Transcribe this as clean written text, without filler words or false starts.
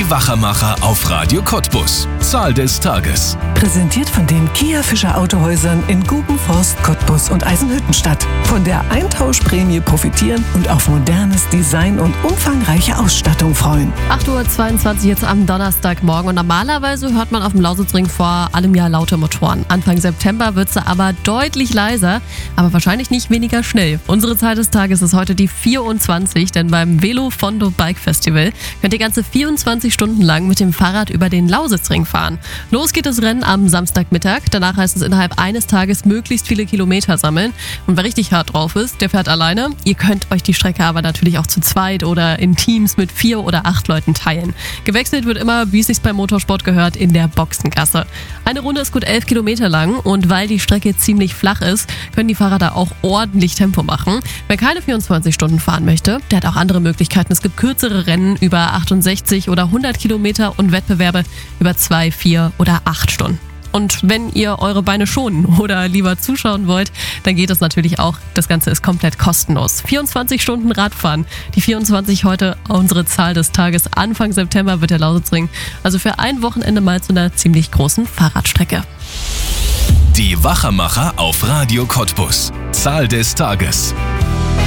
Die Wachermacher auf Radio Cottbus. Zahl des Tages. Präsentiert von den Kia Fischer Autohäusern in Gubenforst, Cottbus und Eisenhüttenstadt. Von der Eintauschprämie profitieren und auf modernes Design und umfangreiche Ausstattung freuen. 8:22 Uhr jetzt am Donnerstagmorgen und normalerweise hört man auf dem Lausitzring vor allem ja laute Motoren. Anfang September wird sie aber deutlich leiser, aber wahrscheinlich nicht weniger schnell. Unsere Zahl des Tages ist heute die 24, denn beim Velo Fondo Bike Festival könnt ihr ganze 24 Stunden lang mit dem Fahrrad über den Lausitzring fahren. Los geht das Rennen am Samstagmittag. Danach heißt es innerhalb eines Tages möglichst viele Kilometer sammeln. Und wer richtig hart drauf ist, der fährt alleine. Ihr könnt euch die Strecke aber natürlich auch zu zweit oder in Teams mit 4 oder 8 Leuten teilen. Gewechselt wird immer, wie es sich beim Motorsport gehört, in der Boxengasse. Eine Runde ist gut 11 Kilometer lang und weil die Strecke ziemlich flach ist, können die Fahrer da auch ordentlich Tempo machen. Wer keine 24 Stunden fahren möchte, der hat auch andere Möglichkeiten. Es gibt kürzere Rennen über 68 oder 100 Kilometer und Wettbewerbe über 2, 4 oder 8 Stunden. Und wenn ihr eure Beine schonen oder lieber zuschauen wollt, dann geht das natürlich auch. Das Ganze ist komplett kostenlos. 24 Stunden Radfahren. Die 24 heute unsere Zahl des Tages. Anfang September wird der Lausitzring also für ein Wochenende mal zu einer ziemlich großen Fahrradstrecke. Die Wachermacher auf Radio Cottbus. Zahl des Tages.